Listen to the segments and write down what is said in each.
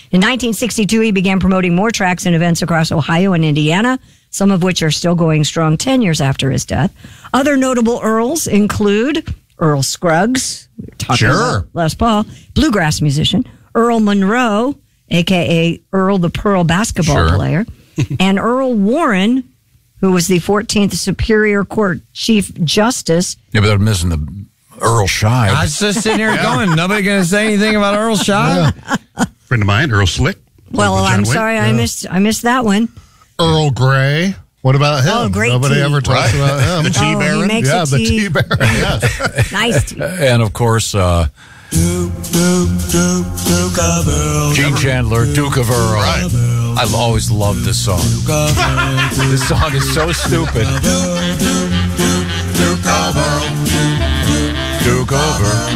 In 1962, he began promoting more tracks and events across Ohio and Indiana, some of which are still going strong 10 years after his death. Other notable Earls include Earl Scruggs, we were talking about Les Paul, bluegrass musician, Earl Monroe, a.k.a. Earl the Pearl basketball player, and Earl Warren, who was the 14th Superior Court Chief Justice. Yeah, but they're missing the Earl Scheib. I was just sitting here going, nobody going to say anything about Earl Scheib? Friend of mine, Earl Slick. Well, I'm sorry, I missed that one. Earl Grey. What about him? Oh, great Nobody tea. ever talks about him. The tea baron. He makes Yeah, a the tea. tea baron. Yes. Nice tea. And, of course, Gene Chandler, Duke of Earl. Right. I've always loved this song. This song is so stupid. Duke of Earl. Duke of Earl.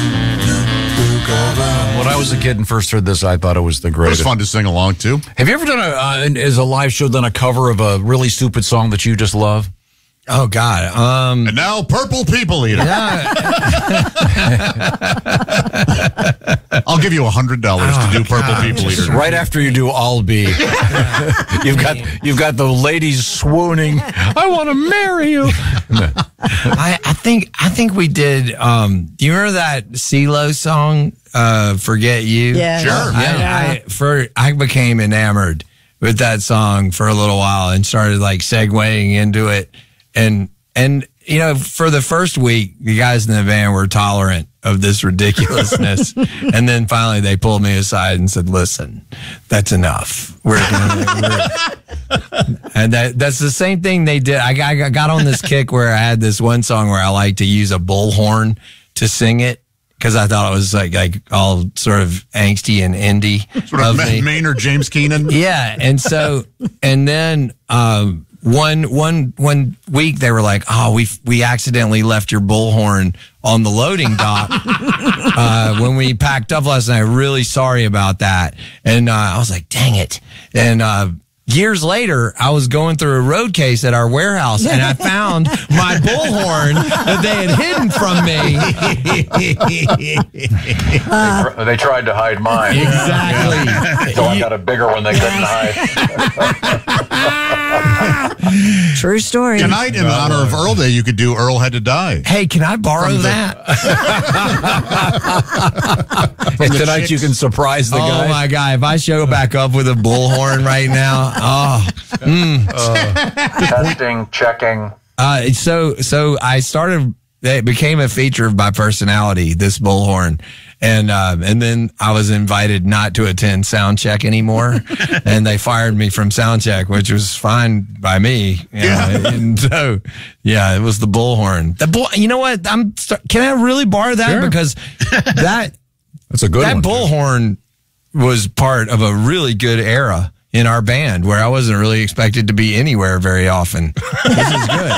When I was a kid and first heard this, I thought it was the It was greatest. fun to sing along to. Have you ever done as a live show, done a cover of a really stupid song that you just love? Oh, God. And now, Purple People Eater. I'll give you $100 to do Purple People Eater. Right after you do I'll Be. you've got the ladies swooning. I want to marry you. I think we did. Do you remember that CeeLo song, "Forget You"? Yeah. Sure. I became enamored with that song for a little while and started like segueing into it, and you know, for the first week, the guys in the van were tolerant of this ridiculousness, and then finally they pulled me aside and said, "Listen, that's enough. And that's the same thing they did. I got on this kick where I had this one song where I like to use a bullhorn to sing it because I thought it was like all sort of angsty and indie. Sort of Maynard James Keenan. Yeah, and so and then one week they were like, "Oh, we accidentally left your bullhorn on the loading dock when we packed up last night. Really sorry about that." And I was like, "Dang it!" And years later, I was going through a road case at our warehouse, and I found my bullhorn that they had hidden from me. They tried to hide mine. Exactly. So I got a bigger one they couldn't hide. True story. Tonight, in honor of Earl Day, you could do Earl Had to Die. Hey, can I borrow that? And tonight you can surprise the guy. Oh my God! If I show back up with a bullhorn right now, Testing, checking. So I started. It became a feature of my personality. This bullhorn, and then I was invited not to attend sound check anymore, and they fired me from sound check, which was fine by me. And so it was the bullhorn. You know what? Can I really borrow that? Sure. Because That's a good one. that bullhorn was part of a really good era in our band where I wasn't really expected to be anywhere very often. This is good.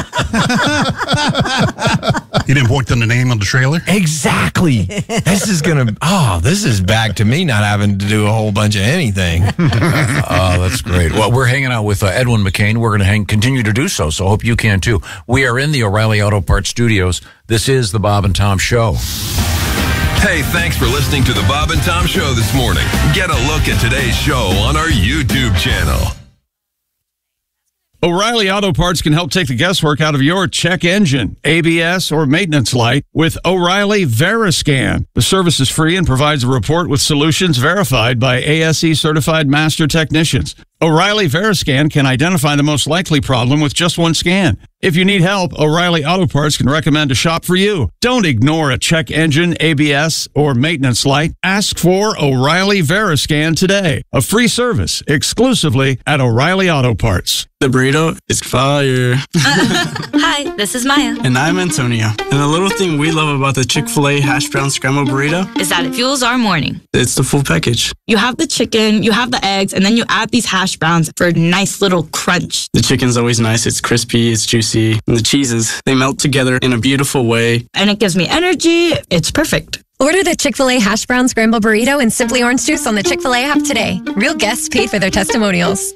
You didn't point to the name on the trailer? Exactly. This is back to me not having to do a whole bunch of anything. Oh, that's great. Well, we're hanging out with Edwin McCain. We're going to continue to do so, so I hope you can too. We are in the O'Reilly Auto Parts studios. This is the Bob and Tom Show. Hey, thanks for listening to the Bob and Tom Show this morning. Get a look at today's show on our YouTube channel. O'Reilly Auto Parts can help take the guesswork out of your check engine, ABS, or maintenance light with O'Reilly Veriscan. The service is free and provides a report with solutions verified by ASE certified master technicians. O'Reilly Veriscan can identify the most likely problem with just one scan. If you need help, O'Reilly Auto Parts can recommend a shop for you. Don't ignore a check engine, ABS, or maintenance light. Ask for O'Reilly Veriscan today. A free service exclusively at O'Reilly Auto Parts. The burrito is fire. Hi, this is Maya. And I'm Antonio. And the little thing we love about the Chick-fil-A hash brown scrambled burrito Is that it fuels our morning. it's the full package. You have the chicken, you have the eggs, and then you add these hash browns for a nice little crunch. The chicken's always nice. It's crispy, it's juicy. And the cheeses, they melt together in a beautiful way. And it gives me energy. It's perfect. Order the Chick-fil-A Hash Brown Scramble Burrito and Simply Orange Juice on the Chick-fil-A app today. Real guests paid for their testimonials.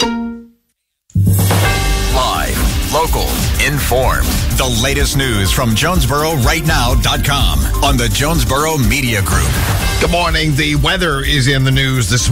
Live, local, informed. The latest news from JonesboroRightNow.com on the Jonesboro Media Group. Good morning. The weather is in the news this